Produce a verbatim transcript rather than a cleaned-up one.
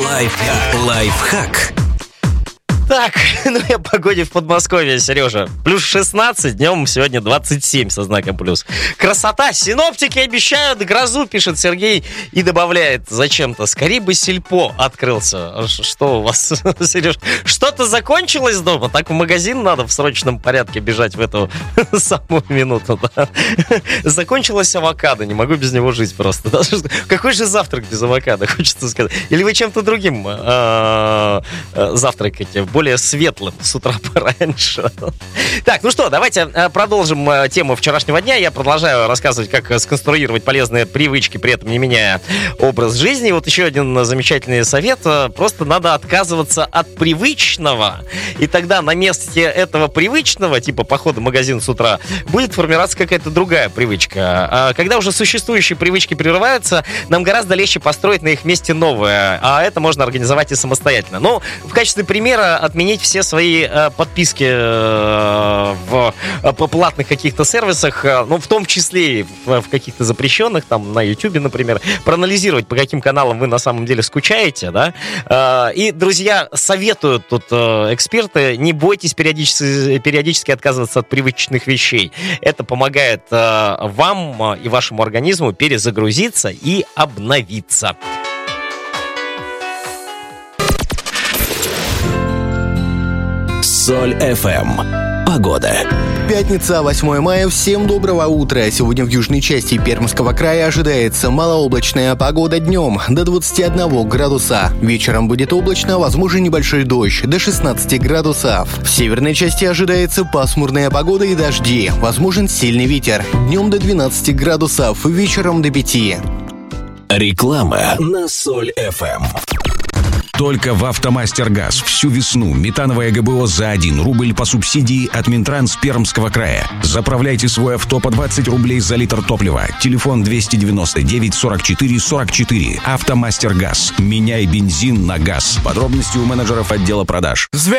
Лайфхак. Лайфхак. Так, ну и о погоде в Подмосковье, Сережа. Плюс шестнадцать, днем сегодня двадцать семь со знаком плюс. Красота! Синоптики обещают грозу, пишет Сергей и добавляет зачем-то. Скорее бы сельпо открылся. Что у вас, Сереж? Что-то закончилось дома? Так в магазин надо в срочном порядке бежать в эту самую минуту, да? Закончилось авокадо, не могу без него жить просто. Какой же завтрак без авокадо, хочется сказать? Или вы чем-то другим завтракаете? Более светлым с утра пораньше. Так, ну что, давайте продолжим тему вчерашнего дня. Я продолжаю рассказывать, как сконструировать полезные привычки, при этом не меняя образ жизни. И вот еще один замечательный совет. Просто надо отказываться от привычного. И тогда на месте этого привычного, типа похода в магазин с утра, будет формироваться какая-то другая привычка. А когда уже существующие привычки прерываются, нам гораздо легче построить на их месте новое. А это можно организовать и самостоятельно. Ну, в качестве примера отменить все свои э, подписки э, в э, платных каких-то сервисах, э, ну, в том числе и в, в каких-то запрещенных, там, на Ютубе, например, проанализировать, по каким каналам вы на самом деле скучаете, да, э, и, друзья, советуют тут э, эксперты, не бойтесь периодически, периодически отказываться от привычных вещей. Это помогает э, вам э, и вашему организму перезагрузиться и обновиться. Соль эф эм. Погода. Пятница, восьмое мая. Всем доброго утра. Сегодня в южной части Пермского края ожидается малооблачная погода днем до двадцати одного градуса. Вечером будет облачно, возможен небольшой дождь до шестнадцати градусов. В северной части ожидается пасмурная погода и дожди. Возможен сильный ветер. Днем до двенадцати градусов, вечером до пяти. Реклама на Соль эф эм. Только в «Автомастер-Газ» всю весну метановое ГБО за один рубль по субсидии от Минтранс Пермского края. Заправляйте свой авто по двадцать рублей за литр топлива. Телефон двести девяносто девять сорок четыре сорок четыре. «Автомастер-Газ». Меняй бензин на газ. Подробности у менеджеров отдела продаж.